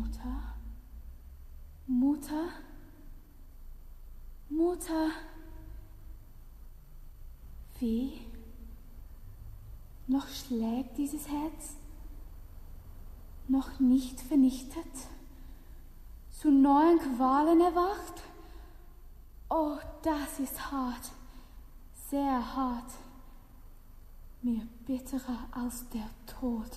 Mutter, Mutter, Mutter. Wie? Noch schlägt dieses Herz? Noch nicht vernichtet? Zu neuen Qualen erwacht? Oh, das ist hart, sehr hart. Mir bitterer als der Tod.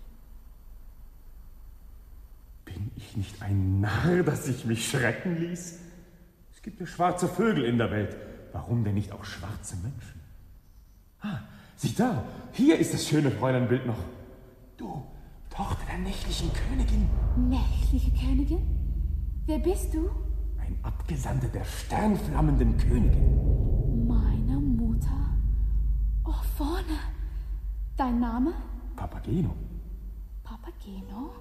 Bin ich nicht ein Narr, dass ich mich schrecken ließ? Es gibt ja schwarze Vögel in der Welt. Warum denn nicht auch schwarze Menschen? Ah, sieh da, hier ist das schöne Fräuleinbild noch. Du, Tochter der nächtlichen Königin. Nächtliche Königin? Wer bist du? Ein Abgesandter der sternflammenden Königin. Meiner Mutter. Oh, vorne. Dein Name? Papageno. Papageno?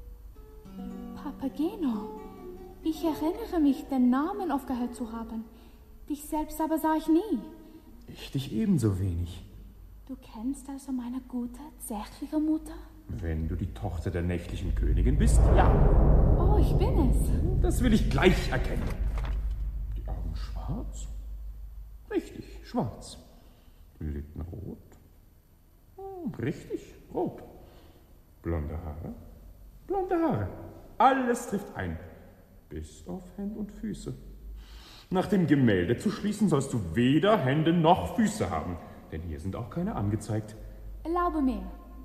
Papageno. Ich erinnere mich, den Namen oft gehört zu haben. Dich selbst aber sah ich nie. Ich dich ebenso wenig. Du kennst also meine gute, zärtliche Mutter? Wenn du die Tochter der nächtlichen Königin bist, ja. Oh, ich bin es. Das will ich gleich erkennen. Die Augen schwarz? Richtig, schwarz. Die Lippen rot? Richtig, rot. Blonde Haare? Blonde Haare. Alles trifft ein. Bis auf Hände und Füße. Nach dem Gemälde zu schließen, sollst du weder Hände noch Füße haben. Denn hier sind auch keine angezeigt. Erlaube mir.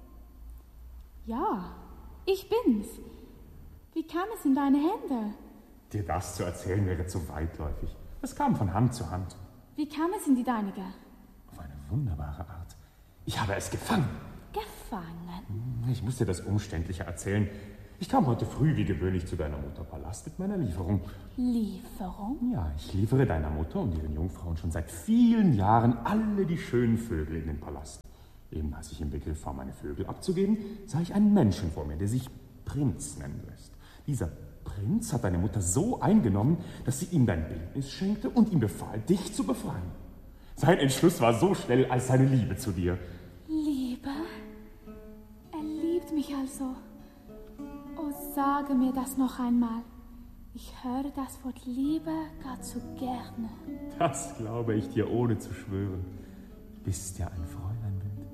Ja, ich bin's. Wie kam es in deine Hände? Dir das zu erzählen wäre zu weitläufig. Es kam von Hand zu Hand. Wie kam es in die deinige? Auf eine wunderbare Art. Ich habe es gefangen. Gefangen? Ich muss dir das umständlicher erzählen. Ich kam heute früh wie gewöhnlich zu deiner Mutter Palast mit meiner Lieferung. Lieferung? Ja, ich liefere deiner Mutter und ihren Jungfrauen schon seit vielen Jahren alle die schönen Vögel in den Palast. Eben als ich im Begriff war, meine Vögel abzugeben, sah ich einen Menschen vor mir, der sich Prinz nennen lässt. Dieser Prinz hat deine Mutter so eingenommen, dass sie ihm dein Bildnis schenkte und ihm befahl, dich zu befreien. Sein Entschluss war so schnell als seine Liebe zu dir. Liebe? Er liebt mich also. Oh, sage mir das noch einmal. Ich höre das Wort Liebe gar zu gerne. Das glaube ich dir, ohne zu schwören. Du bist ja ein Fräuleinbild.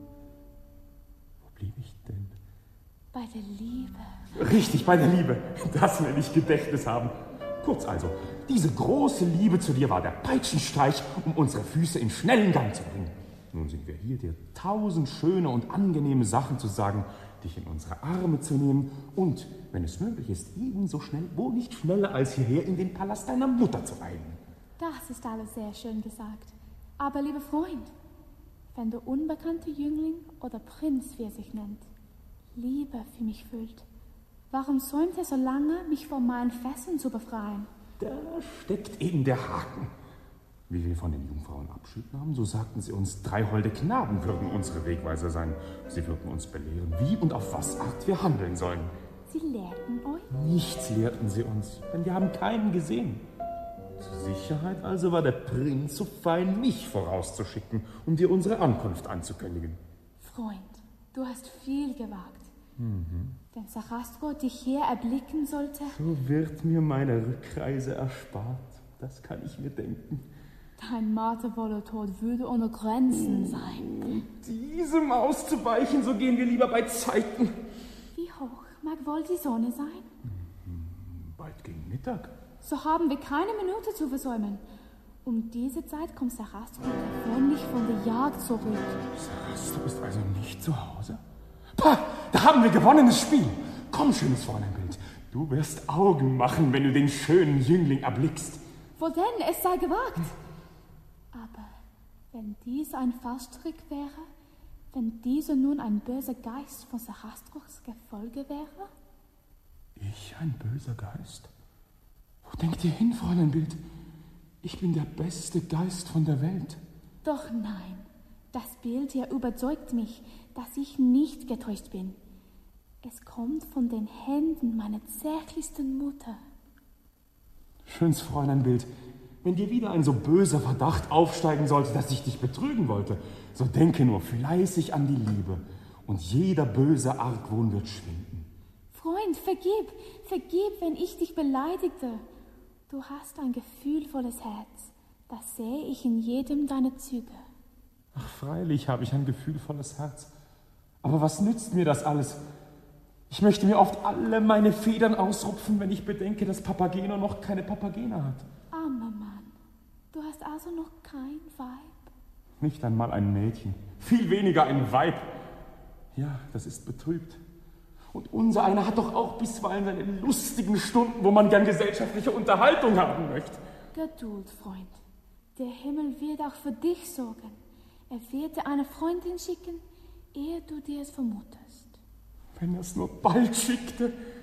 Wo blieb ich denn? Bei der Liebe. Richtig, bei der Liebe. Das will ich Gedächtnis haben. Kurz also, diese große Liebe zu dir war der Peitschenstreich, um unsere Füße in schnellen Gang zu bringen. Nun sind wir hier, dir 1000 schöne und angenehme Sachen zu sagen, dich in unsere Arme zu nehmen und, wenn es möglich ist, ebenso schnell, wo nicht schneller als hierher, in den Palast deiner Mutter zu eilen. Das ist alles sehr schön gesagt. Aber, lieber Freund, wenn der unbekannte Jüngling oder Prinz, wie er sich nennt, Liebe für mich fühlt, warum säumt er so lange, mich von meinen Fesseln zu befreien? Da steckt eben der Haken. Wie wir von den Jungfrauen Abschied nahmen, so sagten sie uns, 3 holde Knaben würden unsere Wegweiser sein. Sie würden uns belehren, wie und auf was Art wir handeln sollen. Sie lehrten euch? Nichts lehrten sie uns, denn wir haben keinen gesehen. Zur Sicherheit also war der Prinz so fein, mich vorauszuschicken, um dir unsere Ankunft anzukündigen. Freund, du hast viel gewagt. Wenn Sarastro dich hier erblicken sollte... So wird mir meine Rückreise erspart. Das kann ich mir denken. Dein martervoller Tod würde ohne Grenzen sein. Um diesem auszuweichen, so gehen wir lieber bei Zeiten. Wie hoch mag wohl die Sonne sein? Bald gegen Mittag. So haben wir keine Minute zu versäumen. Um diese Zeit kommt Sarastro gewöhnlich von der Jagd zurück. Sarastro ist also nicht zu Hause? Pah, da haben wir gewonnenes Spiel. Komm, schönes Fräuleinbild. Du wirst Augen machen, wenn du den schönen Jüngling erblickst. Wo denn? Es sei gewagt. Aber wenn dies ein Fallstrick wäre, wenn dieser nun ein böser Geist von Sarastros Gefolge wäre? Ich ein böser Geist? Wo denkt ihr hin, Fräuleinbild? Ich bin der beste Geist von der Welt. Doch nein, das Bild hier überzeugt mich, dass ich nicht getäuscht bin. Es kommt von den Händen meiner zärtlichsten Mutter. Schönes Fräuleinbild, wenn dir wieder ein so böser Verdacht aufsteigen sollte, dass ich dich betrügen wollte, so denke nur fleißig an die Liebe und jeder böse Argwohn wird schwinden. Freund, vergib, vergib, wenn ich dich beleidigte. Du hast ein gefühlvolles Herz. Das sehe ich in jedem deiner Züge. Ach, freilich habe ich ein gefühlvolles Herz. Aber was nützt mir das alles? Ich möchte mir oft alle meine Federn ausrupfen, wenn ich bedenke, dass Papageno noch keine Papagena hat. Armer Mann, du hast also noch kein Weib? Nicht einmal ein Mädchen, viel weniger ein Weib. Ja, das ist betrübt. Und unser einer hat doch auch bisweilen seine lustigen Stunden, wo man gern gesellschaftliche Unterhaltung haben möchte. Geduld, Freund. Der Himmel wird auch für dich sorgen. Er wird dir eine Freundin schicken, ehe du dir es vermutest. Wenn er es nur bald schickte.